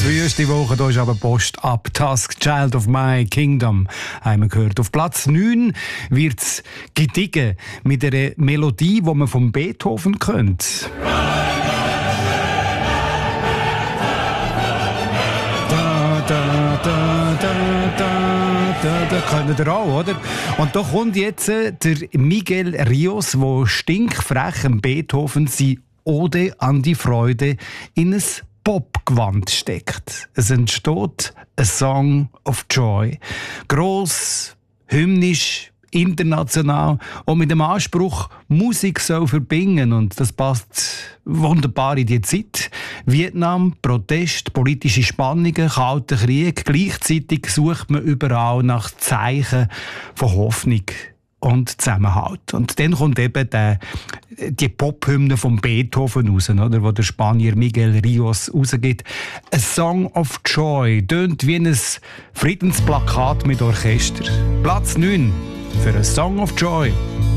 Früheste Woche, da ist aber Post ab. Task, Child of My Kingdom, haben wir gehört. Auf Platz 9 wird es gediegen mit einer Melodie, die man von Beethoven kennt. Da kennt ihr auch, oder? Und da kommt jetzt der Miguel Ríos, der stinkfrech Beethoven sein Ode an die Freude in ein Popgewand steckt. Es entsteht «A Song of Joy». Gross, hymnisch, international und mit dem Anspruch, Musik soll verbinden. Und das passt wunderbar in die Zeit. Vietnam, Protest, politische Spannungen, Kalter Krieg. Gleichzeitig sucht man überall nach Zeichen von Hoffnung und Zusammenhalt. Und dann kommt eben die Pop-Hymne von Beethoven raus, oder, wo der Spanier Miguel Ríos rausgibt. «A Song of Joy» tönt wie ein Friedensplakat mit Orchester. Platz 9 für «A Song of Joy».